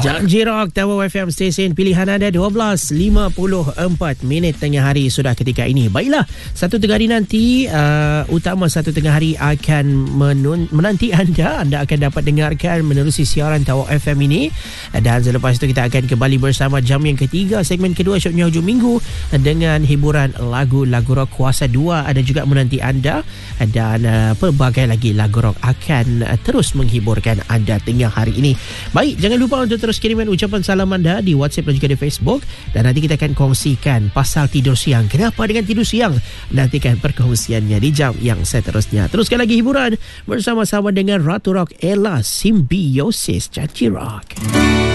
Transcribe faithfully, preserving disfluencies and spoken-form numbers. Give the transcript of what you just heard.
Janji Rock, Tawau F M, stesen pilihan anda. Dua belas lima puluh empat minit tengah hari sudah ketika ini. Baiklah, satu tengah hari nanti, uh, utama satu tengah hari akan menun- menanti anda. Anda akan dapat dengarkan menerusi siaran Tawau F M ini. Dan selepas itu kita akan kembali bersama jam yang ketiga, segmen kedua Syoknya Hujung Minggu, dengan hiburan lagu-lagu rock kuasa dua ada juga menanti anda. Dan uh, pelbagai lagi lagu rock akan uh, terus menghiburkan anda tengah hari ini. Baik, jangan lupa untuk terus kiriman ucapan salam anda di WhatsApp dan juga di Facebook. Dan nanti kita akan kongsikan pasal tidur siang. Kenapa dengan tidur siang? Nantikan perkongsiannya di jam yang seterusnya. Teruskan lagi hiburan bersama-sama dengan Ratu Rock, Ella Simbiosis. Janji Rock.